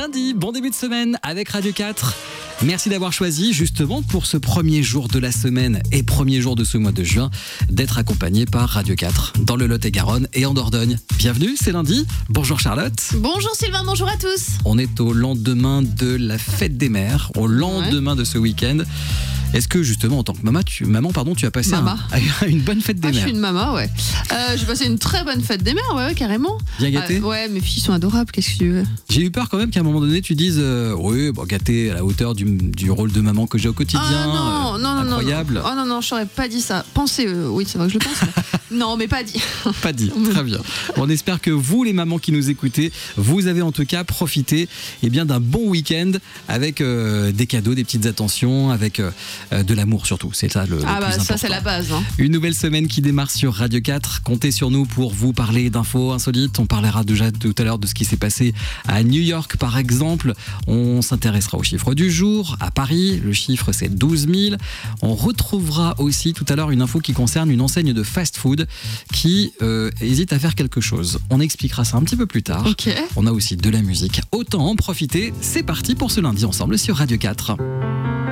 lundi, bon début de semaine avec Radio 4. Merci d'avoir choisi justement pour ce premier jour de la semaine et premier jour de ce mois de juin d'être accompagné par Radio 4 dans le Lot-et-Garonne et en Dordogne. Bienvenue, c'est lundi. Bonjour Charlotte. Bonjour Sylvain, bonjour à tous. On est au lendemain de la fête des mères, au lendemain de ce week-end. Est-ce que justement en tant que maman, tu as passé une bonne fête des mères? Je suis une maman, ouais. J'ai passé une très bonne fête des mères, ouais, carrément. Bien gâtée? Ouais, mes filles sont adorables, qu'est-ce que tu veux? J'ai eu peur quand même qu'à un moment donné tu dises oui, bon, gâtée à la hauteur du rôle de maman que j'ai au quotidien. Non, incroyable. Oh non, je n'aurais pas dit ça. Pensez, oui, c'est vrai que je le pense. Mais... non, mais pas dit. Pas dit, très bien. Bon, on espère que vous, les mamans qui nous écoutez, vous avez en tout cas profité d'un bon week-end avec des cadeaux, des petites attentions, avec de l'amour surtout. C'est ça le plus important. Ça c'est la base. Hein. Une nouvelle semaine qui démarre sur Radio 4. Comptez sur nous pour vous parler d'infos insolites. On parlera déjà tout à l'heure de ce qui s'est passé à New York par exemple. On s'intéressera au chiffre du jour. À Paris, le chiffre c'est 12 000. On retrouvera aussi tout à l'heure une info qui concerne une enseigne de fast-food qui hésite à faire quelque chose. On expliquera ça un petit peu plus tard. Okay. On a aussi de la musique. Autant en profiter. C'est parti pour ce lundi ensemble sur Radio 4.